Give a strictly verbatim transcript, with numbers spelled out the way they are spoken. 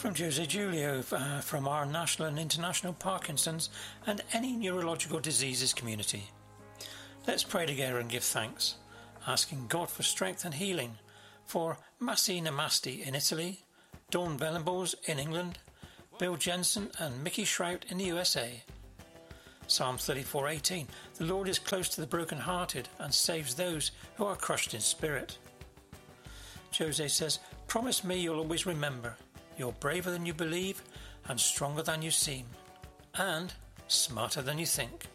From Jose Julio, uh, from our national and international Parkinson's and any neurological diseases community. Let's pray together and give thanks, asking God for strength and healing for Massi Namasti in Italy, Dawn Venables in England, Bill Jensen and Mickey Shrout in the U S A. Psalm thirty-four eighteen, the Lord is close to the broken-hearted and saves those who are crushed in spirit. Jose says, promise me you'll always remember, you're braver than you believe and stronger than you seem, and smarter than you think.